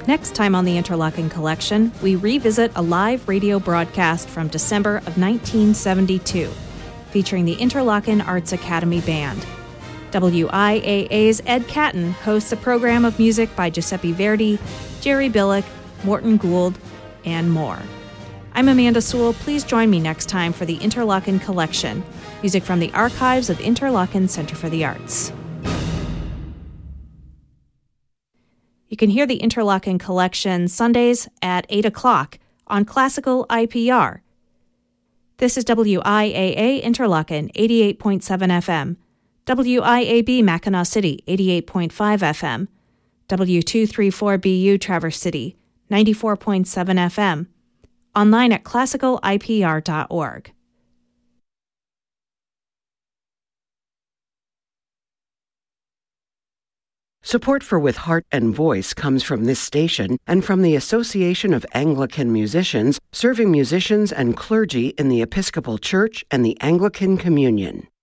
Next time on the Interlochen Collection, we revisit a live radio broadcast from December of 1972, featuring the Interlochen Arts Academy Band. WIAA's Ed Catton hosts a program of music by Giuseppe Verdi, Jerry Billick, Morton Gould, and more. I'm Amanda Sewell. Please join me next time for the Interlochen Collection, music from the archives of Interlochen Center for the Arts. You can hear the Interlochen Collection Sundays at 8 o'clock on Classical IPR. This is WIAA Interlochen 88.7 FM, WIAB Mackinac City 88.5 FM, W234BU Traverse City 94.7 FM, online at classicalipr.org. Support for With Heart and Voice comes from this station and from the Association of Anglican Musicians, serving musicians and clergy in the Episcopal Church and the Anglican Communion.